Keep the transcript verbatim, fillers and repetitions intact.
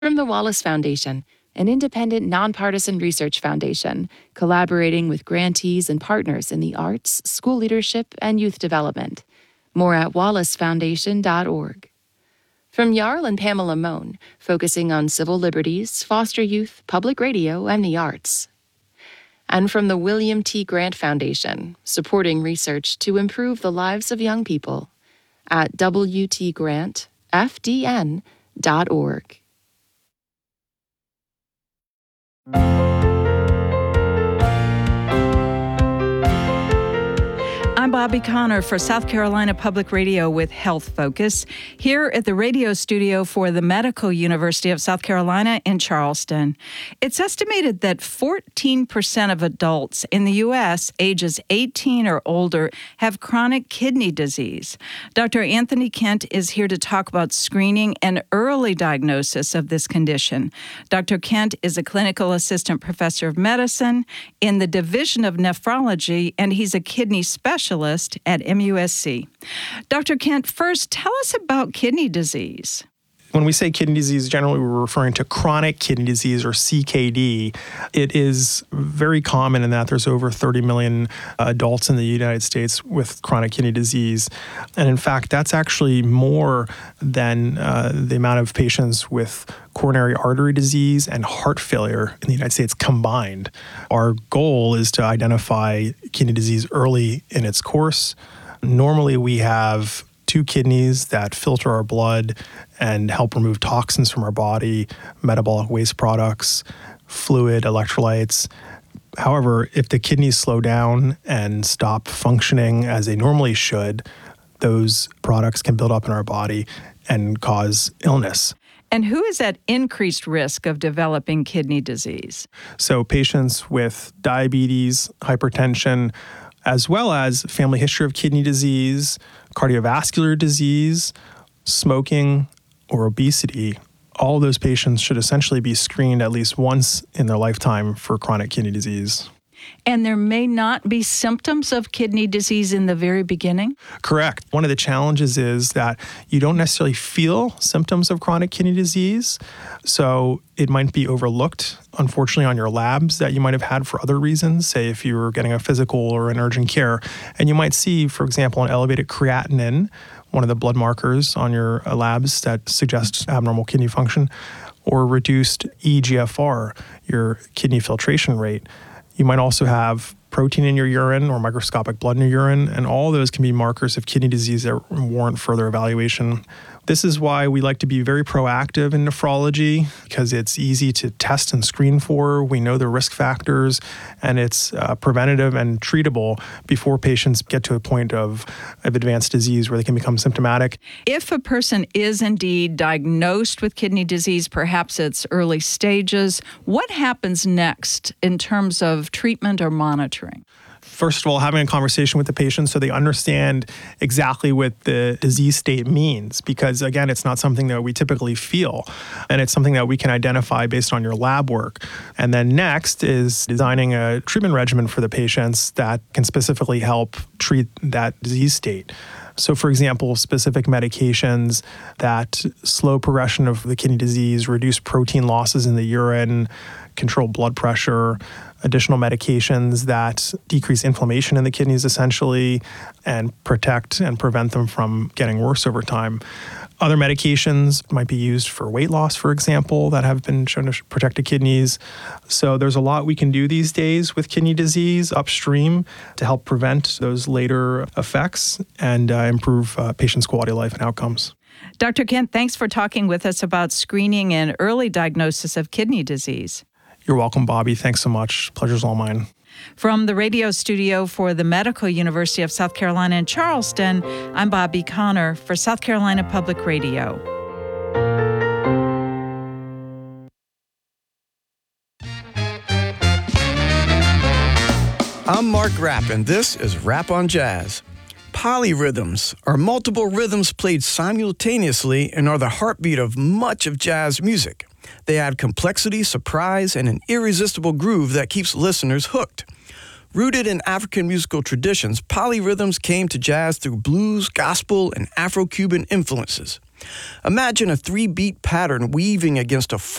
From the Wallace Foundation, an independent, nonpartisan research foundation collaborating with grantees and partners in the arts, school leadership, and youth development. More at wallace foundation dot org. From Jarl and Pamela Mohn, focusing on civil liberties, foster youth, public radio, and the arts. And from the William T. Grant Foundation, supporting research to improve the lives of young people at w t grant f d n dot org. I'm Bobby Connor for South Carolina Public Radio with Health Focus, here at the radio studio for the Medical University of South Carolina in Charleston. It's estimated that fourteen percent of adults in the U S ages eighteen or older have chronic kidney disease. Doctor Anthony Kent is here to talk about screening and early diagnosis of this condition. Doctor Kent is a clinical assistant professor of medicine in the Division of Nephrology, and he's a kidney specialist at M U S C. Doctor Kent, first, tell us about kidney disease. When we say kidney disease, generally we're referring to chronic kidney disease, or C K D. It is very common in that there's over thirty million adults in the United States with chronic kidney disease. And in fact, that's actually more than uh, the amount of patients with coronary artery disease and heart failure in the United States combined. Our goal is to identify kidney disease early in its course. Normally we have two kidneys that filter our blood and help remove toxins from our body, metabolic waste products, fluid, electrolytes. However, if the kidneys slow down and stop functioning as they normally should, those products can build up in our body and cause illness. And who is at increased risk of developing kidney disease? So patients with diabetes, hypertension, as well as family history of kidney disease, cardiovascular disease, smoking, or obesity, all those patients should essentially be screened at least once in their lifetime for chronic kidney disease. And there may not be symptoms of kidney disease in the very beginning? Correct. One of the challenges is that you don't necessarily feel symptoms of chronic kidney disease, so it might be overlooked, unfortunately, on your labs that you might have had for other reasons, say if you were getting a physical or an urgent care. And you might see, for example, an elevated creatinine, one of the blood markers on your labs that suggests abnormal kidney function, or reduced E G F R, your kidney filtration rate. You might also have protein in your urine or microscopic blood in your urine, and all those can be markers of kidney disease that warrant further evaluation. This is why we like to be very proactive in nephrology, because it's easy to test and screen for. We know the risk factors, and it's uh, preventative and treatable before patients get to a point of, of advanced disease where they can become symptomatic. If a person is indeed diagnosed with kidney disease, perhaps it's early stages, what happens next in terms of treatment or monitoring? First of all, having a conversation with the patient so they understand exactly what the disease state means, because again, it's not something that we typically feel, and it's something that we can identify based on your lab work. And then next is designing a treatment regimen for the patients that can specifically help treat that disease state. So, for example, specific medications that slow progression of the kidney disease, reduce protein losses in the urine, control blood pressure, additional medications that decrease inflammation in the kidneys essentially, and protect and prevent them from getting worse over time. Other medications might be used for weight loss, for example, that have been shown to protect the kidneys. So there's a lot we can do these days with kidney disease upstream to help prevent those later effects and uh, improve uh, patients' quality of life and outcomes. Doctor Kent, thanks for talking with us about screening and early diagnosis of kidney disease. You're welcome, Bobby. Thanks so much. Pleasure's all mine. From the radio studio for the Medical University of South Carolina in Charleston, I'm Bobby Connor for South Carolina Public Radio. I'm Mark Rapp, and this is Rap on Jazz. Polyrhythms are multiple rhythms played simultaneously and are the heartbeat of much of jazz music. They add complexity, surprise, and an irresistible groove that keeps listeners hooked. Rooted in African musical traditions, polyrhythms came to jazz through blues, gospel, and Afro-Cuban influences. Imagine a three-beat pattern weaving against a